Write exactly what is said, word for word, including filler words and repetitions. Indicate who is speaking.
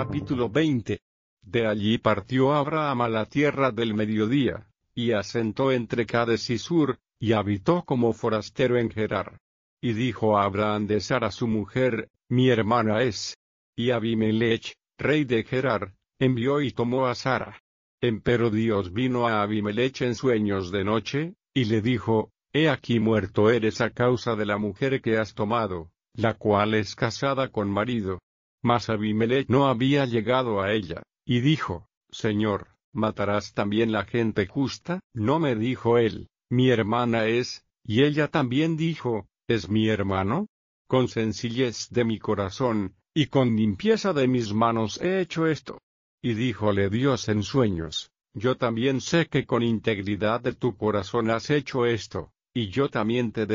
Speaker 1: Capítulo veinte. De allí partió Abraham a la tierra del mediodía, y asentó entre Cades y Sur, y habitó como forastero en Gerar. Y dijo a Abraham de Sara su mujer, mi hermana es. Y Abimelech, rey de Gerar, envió y tomó a Sara. Empero Dios vino a Abimelech en sueños de noche, y le dijo, he aquí muerto eres a causa de la mujer que has tomado, la cual es casada con marido. Mas Abimelech no había llegado a ella, y dijo, Señor, ¿matarás también la gente justa? No me dijo él, mi hermana es, y ella también dijo, ¿es mi hermano? Con sencillez de mi corazón, y con limpieza de mis manos he hecho esto. Y díjole Dios en sueños, yo también sé que con integridad de tu corazón has hecho esto, y yo también te